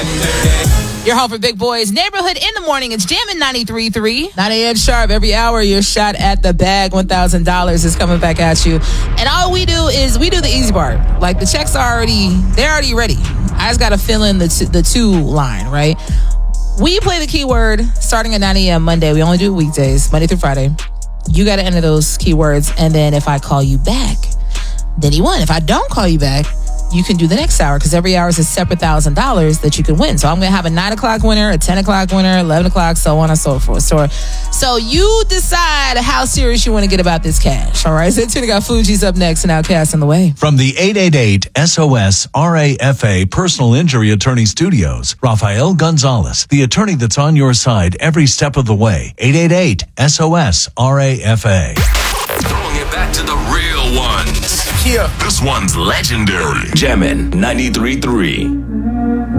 Your home for big boys. Neighborhood in the morning. It's Jammin' 93.3. 9 a.m. sharp. Every hour, your shot at the bag. $1,000 is coming back at you. And all we do is we do the easy part. Like, the checks are they're already ready. I just got to fill in the two line, right? We play the keyword starting at 9 a.m. Monday. We only do weekdays, Monday through Friday. You got to enter those keywords. And then if I call you back, then you won. If I don't call you back, you can do the next hour, because every hour is a separate $1,000 that you can win. So I'm going to have a 9 o'clock winner, a 10 o'clock winner, 11 o'clock, so on and so forth. So you decide how serious you want to get about this cash. All right. Zentuda got Fuji's up next and Outcast in the way. From the 888 SOS RAFA Personal Injury Attorney Studios, Rafael Gonzalez, the attorney that's on your side every step of the way. 888 SOS RAFA. Throwing it back to the real ones. Yeah. This one's legendary. Jammin' 93.3.